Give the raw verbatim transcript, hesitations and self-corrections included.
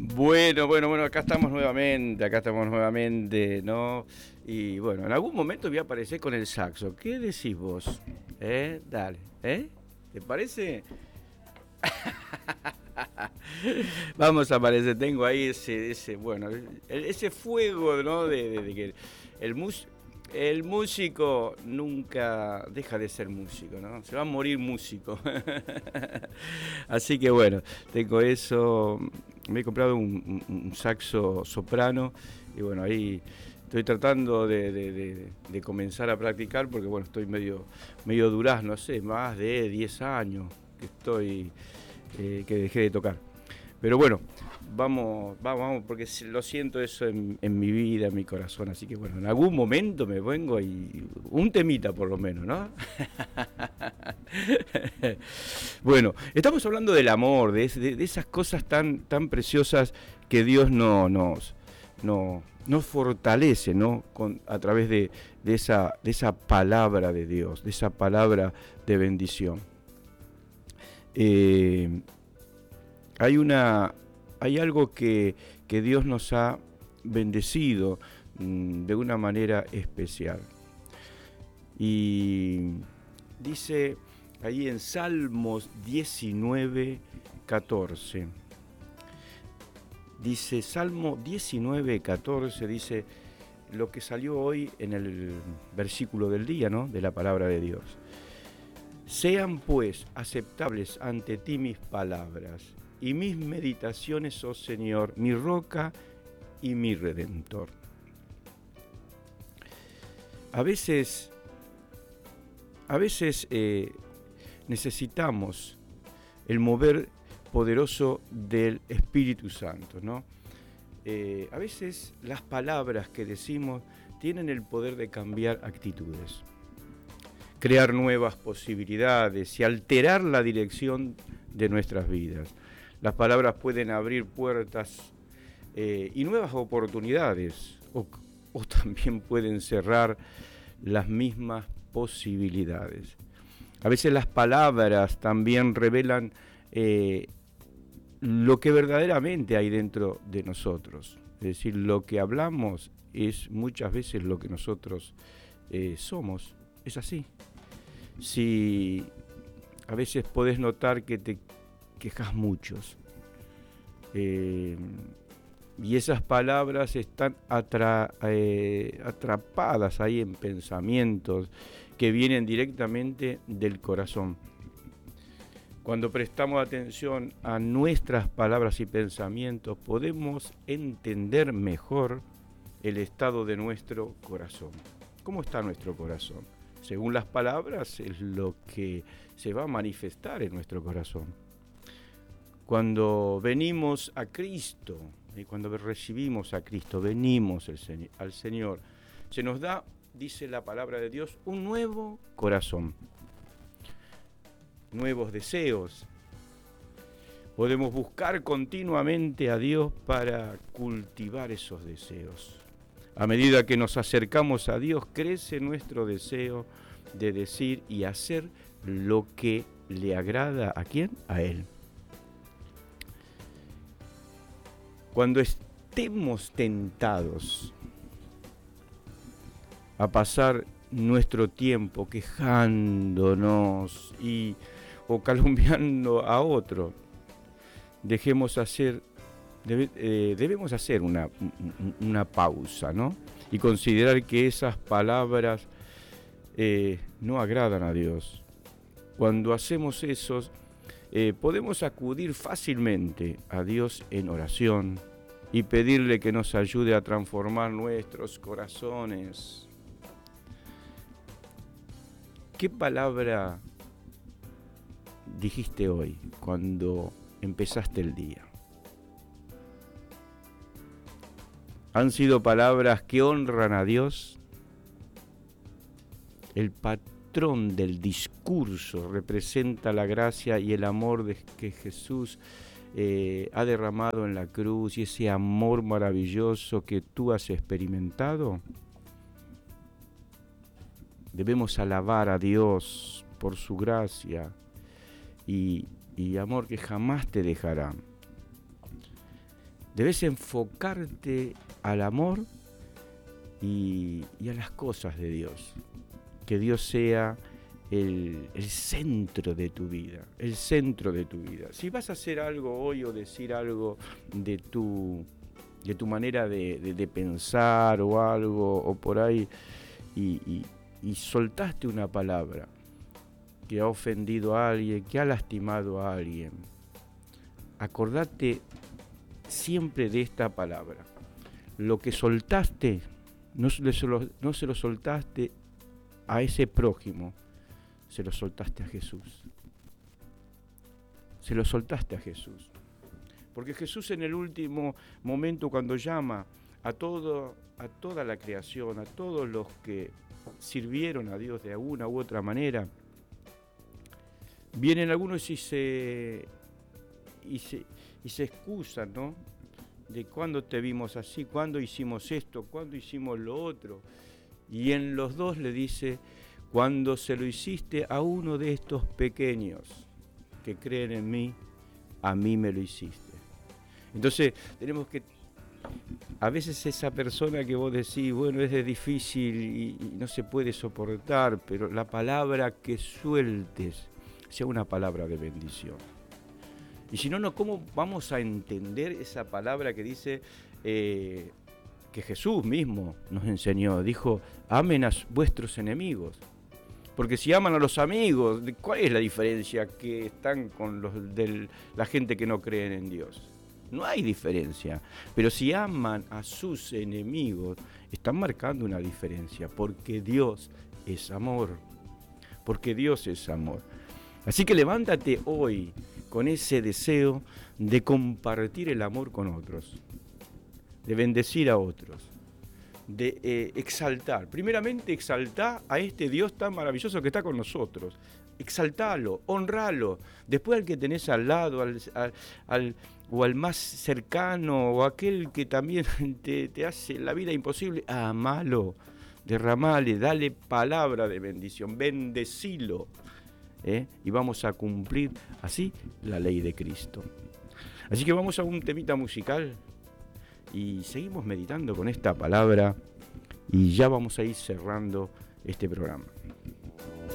Bueno, bueno, bueno, acá estamos nuevamente, acá estamos nuevamente, ¿no? Y bueno, en algún momento voy a aparecer con el saxo. ¿Qué decís vos? ¿Eh? Dale, ¿eh? ¿Te parece? Vamos a aparecer, tengo ahí ese, ese bueno, el- ese fuego, ¿no? De, de- de que el, mus- el músico nunca deja de ser músico, ¿no? Se va a morir músico. Así que bueno, tengo eso. Me he comprado un, un- un saxo soprano y bueno, ahí estoy tratando de, de- de- de comenzar a practicar porque bueno, estoy medio, medio duraz, no sé, más de diez años que estoy, eh, que dejé de tocar. Pero bueno, vamos, vamos, vamos, porque lo siento eso en, en mi vida, en mi corazón. Así que bueno, en algún momento me vengo y un temita por lo menos, ¿no? Bueno, estamos hablando del amor, de, de- de esas cosas tan, tan preciosas que Dios no, nos, no, nos fortalece, ¿no? Con, a través de, de esa, de esa palabra de Dios, de esa palabra de bendición. Eh, hay una, hay algo que, que Dios nos ha bendecido mm, de una manera especial. Y dice ahí en Salmos diecinueve, catorce. Dice Salmo diecinueve, catorce, dice lo que salió hoy en el versículo del día, ¿no? De la palabra de Dios. Sean pues aceptables ante ti mis palabras y mis meditaciones, oh Señor, mi roca y mi redentor. A veces, a veces eh, necesitamos el mover poderoso del Espíritu Santo, ¿no? Eh, a veces las palabras que decimos tienen el poder de cambiar actitudes, crear nuevas posibilidades y alterar la dirección de nuestras vidas. Las palabras pueden abrir puertas eh, y nuevas oportunidades, o, o también pueden cerrar las mismas posibilidades. A veces las palabras también revelan eh, lo que verdaderamente hay dentro de nosotros. Es decir, lo que hablamos es muchas veces lo que nosotros eh, somos. Es así. Si a veces podés notar que te quejas muchos eh, y esas palabras están atra, eh, atrapadas ahí en pensamientos que vienen directamente del corazón. Cuando prestamos atención a nuestras palabras y pensamientos, podemos entender mejor el estado de nuestro corazón. ¿Cómo está nuestro corazón? Según las palabras es lo que se va a manifestar en nuestro corazón. Cuando venimos a Cristo, y cuando recibimos a Cristo, venimos al Señor, se nos da, dice la palabra de Dios, un nuevo corazón. Nuevos deseos. Podemos buscar continuamente a Dios para cultivar esos deseos. A medida que nos acercamos a Dios, crece nuestro deseo de decir y hacer lo que le agrada ¿a quién? A Él. Cuando estemos tentados a pasar nuestro tiempo quejándonos y o calumniando a otro, dejemos hacer, debe, eh, debemos hacer una, una pausa, ¿no? Y considerar que esas palabras eh, no agradan a Dios. Cuando hacemos eso, eh, podemos acudir fácilmente a Dios en oración y pedirle que nos ayude a transformar nuestros corazones. ¿Qué palabra dijiste hoy cuando empezaste el día? ¿Han sido palabras que honran a Dios? El patrón del discurso representa la gracia y el amor de que Jesús eh, ha derramado en la cruz y ese amor maravilloso que tú has experimentado. Debemos alabar a Dios por su gracia y, y amor que jamás te dejará. Debes enfocarte al amor y, y a las cosas de Dios. Que Dios sea el, el centro de tu vida, el centro de tu vida. Si vas a hacer algo hoy o decir algo de tu, de tu manera de, de, de pensar o algo, o por ahí, y, y, y soltaste una palabra que ha ofendido a alguien, que ha lastimado a alguien, acordate siempre de esta palabra. Lo que soltaste, no se lo, no se lo soltaste a ese prójimo, se lo soltaste a Jesús. Se lo soltaste a Jesús. Porque Jesús en el último momento, cuando llama a, todo, a toda la creación, a todos los que sirvieron a Dios de alguna u otra manera, vienen algunos y se, y se, y se excusan, ¿no? De cuándo te vimos así, cuándo hicimos esto, cuándo hicimos lo otro. Y en los dos le dice, cuando se lo hiciste a uno de estos pequeños que creen en mí, a mí me lo hiciste. Entonces tenemos que, a veces esa persona que vos decís, bueno, es difícil y, y no se puede soportar, pero la palabra que sueltes sea una palabra de bendición. Y si no, no, ¿cómo vamos a entender esa palabra que dice, eh, que Jesús mismo nos enseñó? Dijo, amen a vuestros enemigos. Porque si aman a los amigos, ¿cuál es la diferencia que están con los de la gente que no creen en Dios? No hay diferencia. Pero si aman a sus enemigos, están marcando una diferencia. Porque Dios es amor. Porque Dios es amor. Así que levántate hoy con ese deseo de compartir el amor con otros, de bendecir a otros, de eh, exaltar. Primeramente, exaltar a este Dios tan maravilloso que está con nosotros. Exaltalo, honralo. Después al que tenés al lado, al, al, al, o al más cercano, o aquel que también te, te hace la vida imposible, amalo, derramale, dale palabra de bendición, bendecilo. ¿Eh? Y vamos a cumplir así la ley de Cristo. Así que vamos a un temita musical y seguimos meditando con esta palabra y ya vamos a ir cerrando este programa.